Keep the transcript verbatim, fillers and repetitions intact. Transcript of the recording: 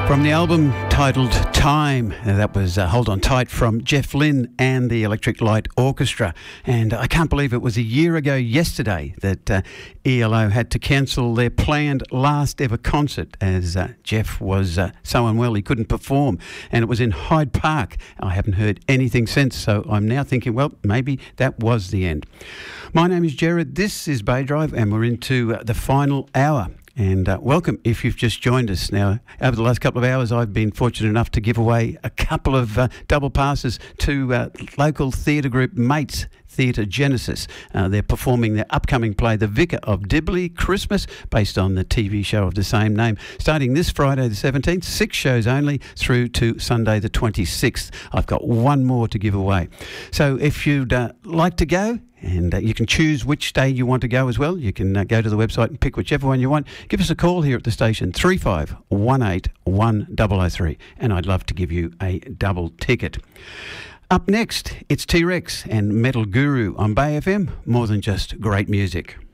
From the album titled Time, uh, that was uh, Hold On Tight from Jeff Lynne and the Electric Light Orchestra. And I can't believe it was a year ago yesterday that uh, E L O had to cancel their planned last ever concert as uh, Jeff was uh, so unwell he couldn't perform. And it was in Hyde Park. I haven't heard anything since, so I'm now thinking, well, maybe that was the end. My name is Jared, this is Bay Drive, and we're into uh, the final hour. And uh, welcome if you've just joined us. Now, over the last couple of hours, I've been fortunate enough to give away a couple of uh, double passes to uh, local theatre group Mates Theatre Genesis. Uh, they're performing their upcoming play, The Vicar of Dibley, Christmas, based on the T V show of the same name, starting this Friday the seventeenth, six shows only, through to Sunday the twenty-sixth. I've got one more to give away. So if you'd uh, like to go, and uh, you can choose which day you want to go as well. You can uh, go to the website and pick whichever one you want. Give us a call here at the station, three five one eight one zero zero three, and I'd love to give you a double ticket. Up next, it's T-Rex and Metal Guru on Bay F M. More than just great music.